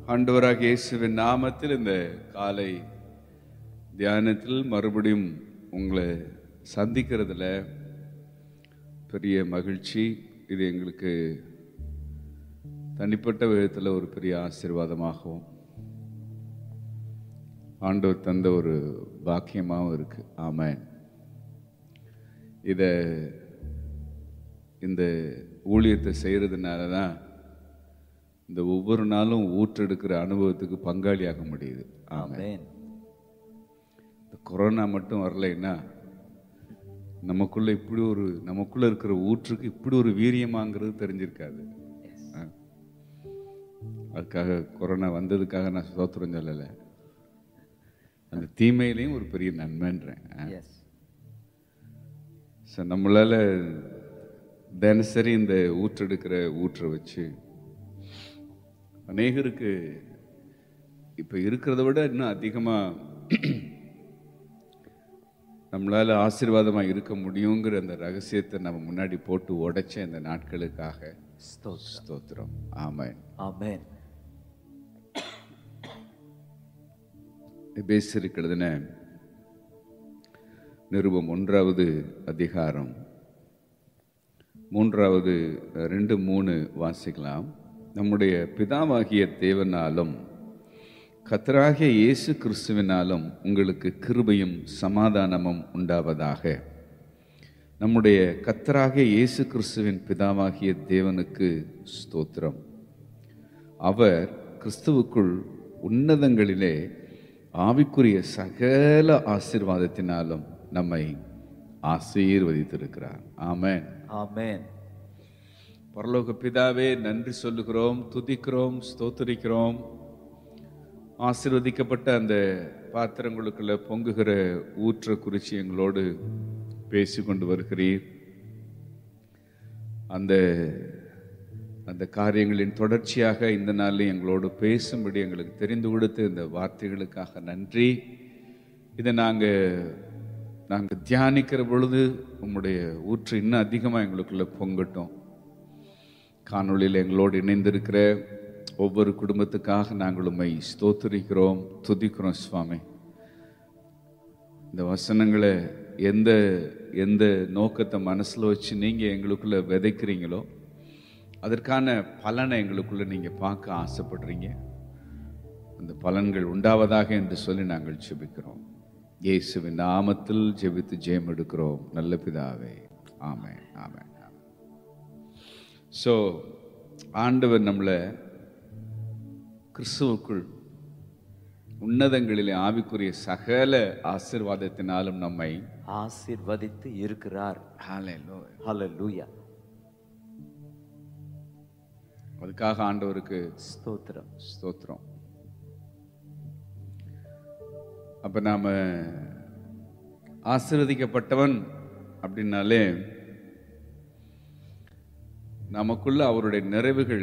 ஆண்டவராகிய இயேசுவின் நாமத்தில் இந்த காலை தியானத்தில் மறுபடியும் உங்களை சந்திக்கிறதுல பெரிய மகிழ்ச்சி. இது எங்களுக்கு தனிப்பட்ட விதத்தில் ஒரு பெரிய ஆசீர்வாதமாகவும் ஆண்டவர் தந்த ஒரு பாக்கியமாகவும் இருக்கு. ஆமென். இந்த ஊழியத்தை செய்கிறதுனால தான் இந்த ஒவ்வொரு நாளும் ஊற்றெடுக்கிற அனுபவத்துக்கு பங்காளியாக முடியுது. ஆமென். இந்த கொரோனா மட்டும் வரலைன்னா நமக்குள்ள இருக்கிற ஊற்றுக்கு இப்படி ஒரு வீரியமாங்கிறது தெரிஞ்சிருக்காது. அதுக்காக கொரோனா வந்ததுக்காக நான் ஸ்தோத்திரம் சொல்லலை, அந்த தீமையிலையும் ஒரு பெரிய நன்மைன்றேன். நம்மளால தினசரி இந்த ஊற்றை வச்சு அநேகருக்கு இப்போ இருக்கிறத விட இன்னும் அதிகமாக நம்மளால் ஆசீர்வாதமாக இருக்க முடியுங்கிற அந்த ரகசியத்தை நம்ம முன்னாடி போட்டு உடைச்ச இந்த நாட்களுக்காக ஸ்தோத்திரம். ஆமென். ஆமென். எபேசியருக்கு எழுதின நிருபம் 1வது அதிகாரம் 2-3 வாசிக்கலாம். நம்முடைய பிதாவாகிய தேவனாலும் கர்த்தராகிய இயேசு கிறிஸ்துவினாலும் உங்களுக்கு கிருபையும் சமாதானமும் உண்டாவதாக. நம்முடைய கர்த்தராகிய இயேசு கிறிஸ்துவின் பிதாவாகிய தேவனுக்கு ஸ்தோத்திரம். அவர் கிறிஸ்துவுக்குள் உன்னதங்களிலே ஆவிக்குரிய சகல ஆசீர்வாதத்தினாலும் நம்மை ஆசீர்வதித்திருக்கிறார். ஆமென். ஆமென். பரலோக பிதாவே, நன்றி சொல்லுகிறோம், துதிக்கிறோம், ஸ்தோத்திரிக்கிறோம். ஆசீர்வதிக்கப்பட்ட அந்த பாத்திரங்களுக்குள்ள பொங்குகிற ஊற்ற குறித்து எங்களோடு பேசி கொண்டு வருகிறீர். அந்த காரியங்களின் தொடர்ச்சியாக இந்த நாளில் எங்களோடு பேசும்படி எங்களுக்கு தெரிந்து கொடுத்த இந்த வார்த்தைகளுக்காக நன்றி. இதை நாங்கள் தியானிக்கிற பொழுது உம்முடைய ஊற்று இன்னும் அதிகமாக எங்களுக்குள்ள பொங்கட்டும். காணொளியில் எங்களோடு இணைந்திருக்கிற ஒவ்வொரு குடும்பத்துக்காக நாங்கள் உம்மை ஸ்தோத்திரிக்கிறோம், துதிக்கிறோம் சுவாமி. இந்த வசனங்களை எந்த நோக்கத்தை மனசில் வச்சு நீங்கள் எங்களுக்குள்ள விதைக்கிறீங்களோ அதற்கான பலனை எங்களுக்குள்ள நீங்கள் பார்க்க ஆசைப்படுறீங்க. அந்த பலன்கள் உண்டாவதாக என்று சொல்லி நாங்கள் ஜெபிக்கிறோம். இயேசுவின் நாமத்தில் ஜெபித்து ஜெயம் எடுக்கிறோம் நல்ல பிதாவே. ஆமென். ஆமென். ஸோ ஆண்டவர் நம்மளை கிறிஸ்துவுக்குள் உன்னதங்களிலே ஆவிக்குரிய சகல ஆசீர்வாதத்தினாலும் நம்மை ஆசீர்வதித்து இருக்கிறார். ஹல்லேலூயா. அதுக்காக ஆண்டவருக்கு ஸ்தோத்திரம். ஸ்தோத்திரம். அப்ப நாம ஆசீர்வதிக்கப்பட்டவன் அப்படின்னாலே நமக்குள்ள அவருடைய நிறைவுகள்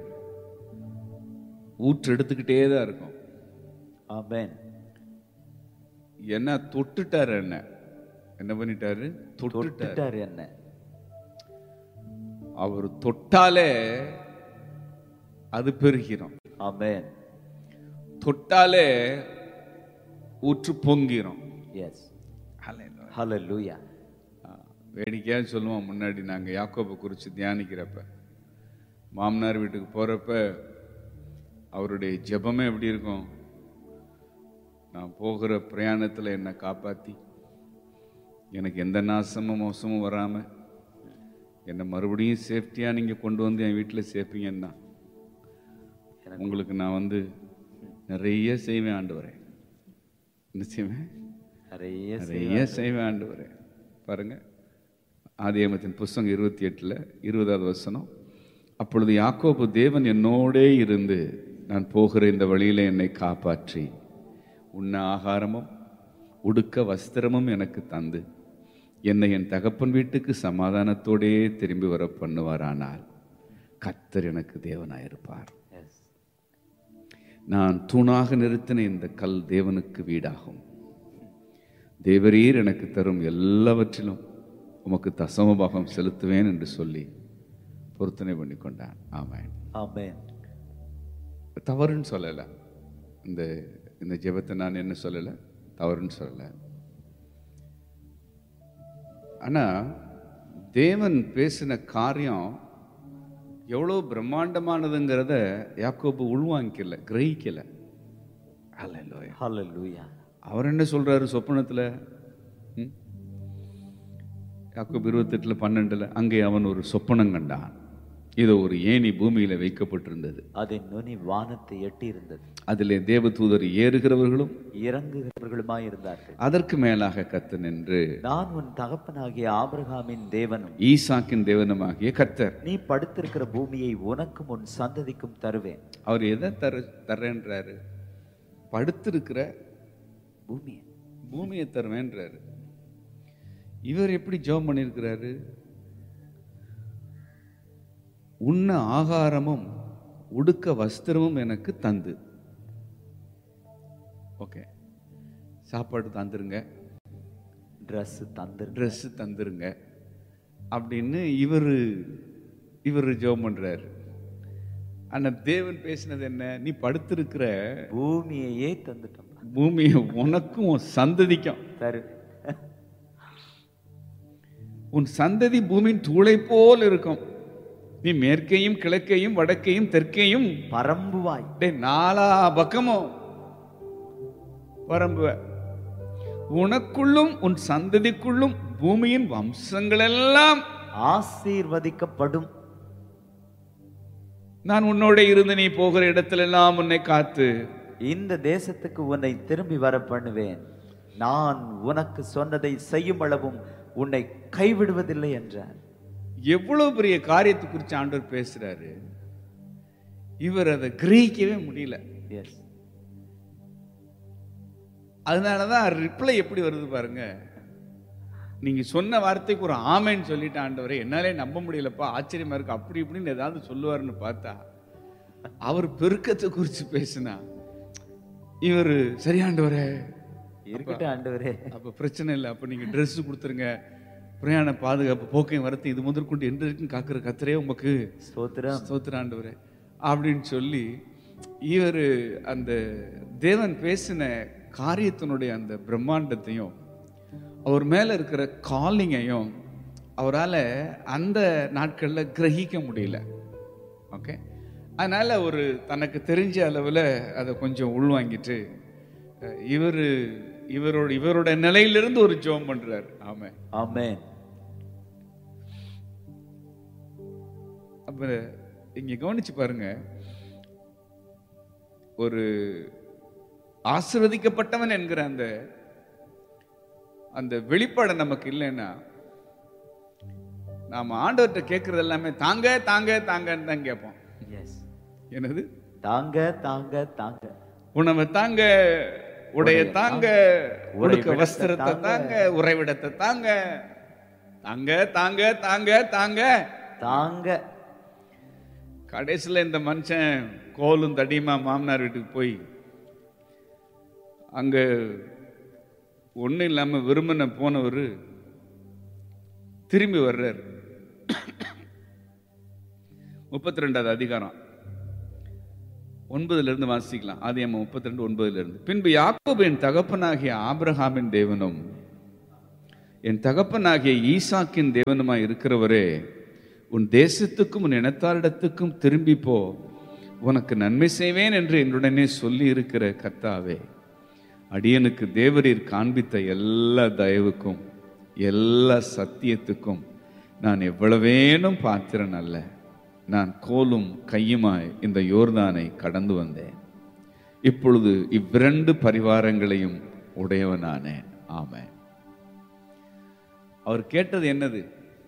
ஊற்றெடுத்துக்கிட்டே தான் இருக்கும். ஆமென். என்ன தொட்டுட்டாரு, என்ன பண்ணிட்டாரு? தொட்டுட்டாரு. என்ன அவர் தொட்டாலே அது பெருகிறோம். ஆமென். தொட்டாலே ஊற்று பொங்கிறோம். எஸ். ஹல்லேலூயா. வேடிக்கையாக சொல்லுவோம், முன்னாடி நாங்கள் யாக்கோபை குறித்து தியானிக்கிறப்ப மாமனார் வீட்டுக்கு போகிறப்ப அவருடைய ஜெபமே எப்படி இருக்கும்? நான் போகிற பிரயாணத்தில் என்னை காப்பாற்றி எனக்கு எந்த நாசமும் மோசமும் வராமல் என்னை மறுபடியும் சேஃப்டியாக நீங்கள் கொண்டு வந்து என் வீட்டில் சேர்ப்பீங்கன்னா உங்களுக்கு நான் நிறைய செய்வேன் ஆண்டவரே. என்ன செய்வேன்? நிறைய செய்வேன் ஆண்டவரே. பாருங்க, ஆதியாகமத்தின் புஸ்தகம் 28:20வது வசனம். அப்பொழுது யாக்கோபு, தேவன் என்னோடே இருந்து நான் போகிற இந்த வழியில என்னை காப்பாற்றி உண்ண ஆகாரமும் உடுக்க வஸ்திரமும் எனக்கு தந்து என்னை என் தகப்பன் வீட்டுக்கு சமாதானத்தோடே திரும்பி வர பண்ணுவாரானால் கர்த்தர் எனக்கு தேவனாயிருப்பார். நான் தூணாக நிறுத்தின இந்த கல் தேவனுக்கு வீடாகும். தேவரீர் எனக்கு தரும் எல்லாவற்றிலும் உமக்கு தசமபாகம் செலுத்துவேன் என்று சொல்லி பொருத்தனை பண்ணி கொண்டான். ஆமென். ஆமென். தவறுன்னு சொல்லலை. இந்த இந்த ஜெபத்தை நான் என்ன சொல்லலை, தவறுன்னு சொல்லலை. ஆனால் தேவன் பேசின காரியம் எவ்வளோ பிரம்மாண்டமானதுங்கிறத யாக்கோபு உள்வாங்கிக்கல, கிரகிக்கல. ஹல்லேலூயா, ஹல்லேலூயா. அவர் என்ன சொல்றாரு சொப்பனத்தில்? யாக்கோபு 28:12 அங்கே அவன் ஒரு சொப்பனம் கண்டான். இது ஒரு ஏணி பூமியில வைக்கப்பட்டிருந்தது, அதன் நுனி வானத்தை எட்டி இருந்தது, அதிலே தேவதூதர் ஏறுகிறவர்களும் இறங்குகிறவர்களுமாய் இருந்தார்கள். அதற்கு மேலாக கர்த்தர் நின்று, நான் உன் தகப்பனாகிய ஆபிரகாமின் தேவனும் ஈசாக்கின் தேவனுமாகிய கர்த்தர், நீ படுத்திருக்கிற பூமியை உனக்கும் உன் சந்ததிக்கும் தருவேன். அவர் எதை தர்றேன்றாரு? படுத்திருக்கிற பூமியை தருவேன்றாரு. இவர் எப்படி ஜெபம் பண்ணியிருக்கிறாரு? உண்ண ஆகாரமும் உடுக்க வஸ்திரமும் எனக்கு தந்து. ஓகே, சாப்பாடு தந்துருங்க, ட்ரெஸ் தந்துருங்க அப்படின்னு இவர் ஜெபம் பண்றாரு. ஆனா தேவன் பேசினது என்ன? நீ படுத்திருக்கிற பூமியையே தந்துட்டோம், பூமியை உனக்கும் உன் சந்ததிக்கும் தரு. உன் சந்ததி பூமியின் தூளை போல் இருக்கும். நீ மேற்கையும் கிழக்கையும் வடக்கையும் தெற்கையும் பரம்புவாய். நாலா பக்கமும் பரம்புவ. உனக்குள்ளும் உன் சந்ததிக்குள்ளும் பூமியின் வம்சங்கள் எல்லாம் ஆசீர்வதிக்கப்படும். நான் உன்னோட இருந்து நீ போகிற இடத்துல எல்லாம் உன்னை காத்து இந்த தேசத்துக்கு உன்னை திரும்பி வர பண்ணுவேன். நான் உனக்கு சொன்னதை செய்யும் அளவும் உன்னை கைவிடுவதில்லை என்றார். எவ்வளவு பெரிய காரியத்தை குறித்து ஆண்டவர் பேசுறாரு. இவர் அதை கிரகிக்கவே முடியல. அதனாலதான் ரிப்ளை எப்படி வருது பாருங்க. நீங்க சொன்ன வார்த்தைக்கு ஒரு ஆமைன்னு சொல்லிட்டு, ஆண்டவரே என்னாலே நம்ப முடியலப்பா, ஆச்சரியமா இருக்கு, அப்படி இப்படின்னு ஏதாவது சொல்லுவாருன்னு பார்த்தா அவர் பெருக்கத்தை குறித்து பேசினா இவர் சரி ஆண்டவரே இருக்கட்டும் ஆண்டவரே, அப்ப பிரச்சனை இல்லை, அப்ப நீங்க ட்ரெஸ் கொடுத்துருங்க, பிரயாண பாதுகாப்பு போக்கையும் வரத்து இது முதற்கொண்டு என்றைக்கும் காக்கிற கர்த்தரே உமக்கு ஸ்தோத்திரம் ஆண்டவரே அப்படின்னு சொல்லி இவர் அந்த தேவன் பேசின காரியத்தினுடைய அந்த பிரம்மாண்டத்தையும் அவர் மேல இருக்கிற காலிங்கையும் அவரால் அந்த நாட்களில் கிரகிக்க முடியல. ஓகே, அதனால ஒரு தனக்கு தெரிஞ்ச அளவில் அதை கொஞ்சம் உள்வாங்கிட்டு இவரோட நிலையிலிருந்து ஒரு ஜெபம் பண்றாரு. ஆமென், ஆமென். அப்ப இங்க கவனிச்சு பாருங்க, ஒரு ஆசீர்வதிக்கப்பட்டவன் என்கிற அந்த வெளிப்பாடு நமக்கு இல்லைன்னா நாம ஆண்டவர்கிட்ட கேட்கறது எல்லாமே தாங்க தாங்க தாங்கன்னு தான் கேட்போம். என்னது? தாங்க தாங்க தாங்க, உணவை தாங்க, உடைய தாங்க, உடுக்க வஸ்திரத்தை தாங்க, உறைவிடத்தை தாங்க, தாங்க தாங்க தாங்க தாங்க தாங்க. கடைசியில் இந்த மனுஷன் கோலும் தடியுமா மாமனார் வீட்டுக்கு போய் அங்க ஒன்றும் இல்லாம விரும்பின போனவர் திரும்பி வர்றார். 32வது அதிகாரம் 9 வாசிக்கலாம். ஆதியாகமம் 32:9. பின்பு யாக்கோபு என் தகப்பனாகிய ஆபிரகாமின் தேவனும் என் தகப்பனாகிய ஈசாக்கின் தேவனுமாய் இருக்கிறவரே, உன் தேசத்துக்கும் உன் இனத்தாரிடத்துக்கும் திரும்பி போ, உனக்கு நன்மை செய்வேன் என்று என்னுடனே சொல்லி இருக்கிற கர்த்தாவே, அடியனுக்கு தேவரீர் காண்பித்த எல்லா தயவுக்கும் எல்லா சத்தியத்துக்கும் நான் எவ்வளவேனும் பாத்திரன் அல்ல. நான் கோலும் கையுமாய் இந்த யோர்தானை கடந்து வந்தேன். இப்பொழுது இவ்விரண்டு பரிவாரங்களையும் உடையவனானேன். ஆமென். அவர் கேட்டது என்னது?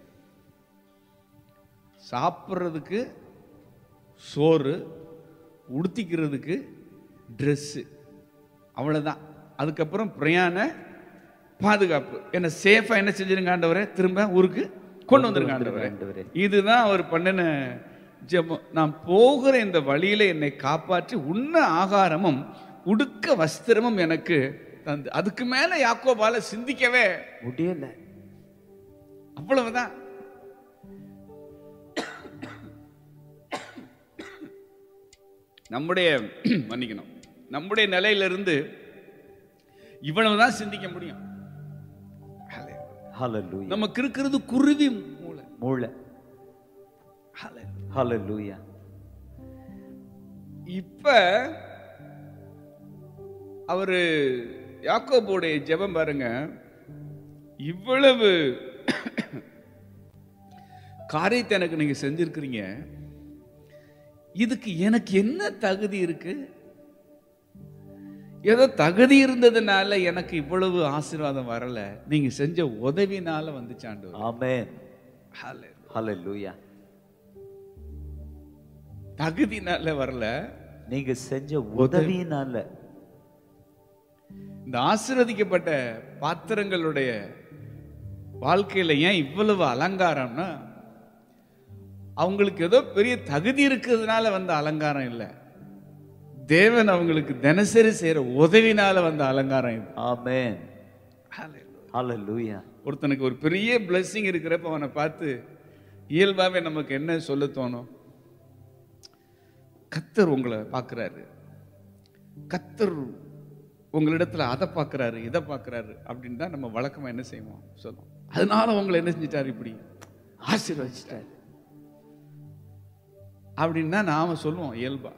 சாப்பிட்றதுக்கு சோறு, உடுத்திக்கிறதுக்கு ட்ரெஸ்ஸு, அவ்வளோதான். அதுக்கப்புறம் பிரயாண பாதுகாப்பு. என்ன சேஃபா என்ன செஞ்சிருங்க ஆண்டவரே, திரும்ப ஊருக்கு கொண்டு வந்துருங்க ஆண்டவரே. இதுதான் அவர் பண்ணின ஜெபம். நான் போகிற இந்த வழியில என்னை காப்பாற்றி உண்ண ஆகாரமும் உடுக்க வஸ்திரமும் எனக்கு தந்து. அதுக்கு மேல யாக்கோபால சிந்திக்கவே முடியல. அவ்வளவுதான். நம்முடைய மன்னிக்கணும், நம்முடைய நிலையிலிருந்து இவ்வளவுதான் சிந்திக்க முடியும். ஹalleluya. நமக்கு இருக்கிறது குருவி மூளை. மூளை. ஹalleluya. இப்ப அவரு யாக்கோபுடைய ஜெபம் பாருங்க, இவ்வளவு காரியத்தை எனக்கு நீங்க செஞ்சிருக்கிறீங்க, இதுக்கு எனக்கு என்ன தகுதி இருக்கு? ஏதோ தகுதி இருந்ததுனால எனக்கு இவ்வளவு ஆசீர்வாதம் வரல, நீங்க செஞ்ச உதவினால வந்துச்சாண்டு. ஆமென். ஹalleluya. தகுதினால வரல, நீங்க செஞ்ச உதவியினால. இந்த ஆசீர்வதிக்கப்பட்ட பாத்திரங்களுடைய வாழ்க்கையில ஏன் இவ்வளவு அலங்காரம்னா, அவங்களுக்கு ஏதோ பெரிய தகுதி இருக்கிறதுனால வந்த அலங்காரம் இல்லை, தேவன் அவங்களுக்கு தினசரி செய்யற உதவினால வந்த அலங்காரம் இது. ஆமென். ஹalleluya. ஒருத்தனுக்கு ஒரு பெரிய பிளெஸிங் இருக்கிறப்ப அவனை பார்த்து இயல்பாவே நமக்கு என்ன சொல்ல தோணும்? கர்த்தர் உங்களை பார்க்கிறாரு, கர்த்தர் உங்களிடத்துல அதை பார்க்கிறாரு, இதை பார்க்கிறாரு அப்படின்னு தான் நம்ம வழக்கமா என்ன செய்வோம் சொல்லுவோம். அதனால உங்களை என்ன செஞ்சிட்டாரு, இப்படி ஆசீர்வதிச்சிட்டாரு அப்படின்னு தான் நாம சொல்லுவோம் இயல்பா.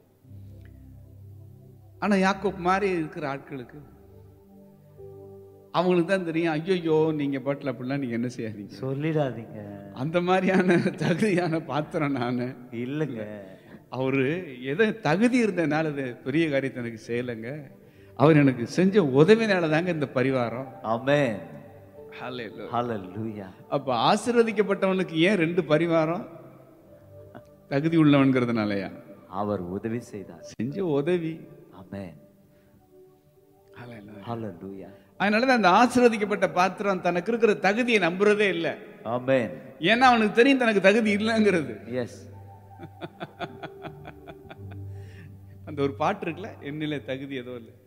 ஆனா யாக்கோப் மாதிரி இருக்கிற ஆட்களுக்கு அவங்களுக்கு தான் தெரியும், ஐயோ நீங்க பாட்டில் அப்படிலாம் நீங்க என்ன செய்யாதீங்க, சொல்லிடாதீங்க, அந்த மாதிரியான தகுதியான பாத்திரம் நானு இல்லைங்க. அவரு எதை தகுதி இருந்தனால அது பெரிய காரியத்தை எனக்கு செய்யலைங்க, அவர் எனக்கு செஞ்ச உதவினால தாங்க இந்த பரிவாரம். ஆமென். ஹalleluya. ஹalleluya. அப்ப ஆசீர்வதிக்கப்பட்டவனுக்கு ஏன் 2 பரிவாரம்? தகுதி உள்ளவன்கிறதுனாலயா? அவர் உதவி செய்தார், செஞ்ச உதவி. ஆமென். ஹalleluya. ஹalleluya. அதனாலதான் அந்த ஆசீர்வதிக்கப்பட்ட பாத்திரம் தனக்கு இருக்கிற தகுதியை நம்புறதே இல்லை. ஆமென். ஏன்னா அவனுக்கு தெரியும் தனக்கு தகுதி இல்லைங்கிறது. எஸ். அந்த ஒரு பாட்டு இருக்குல்ல, என்னில தகுதி ஏதோ இல்லை,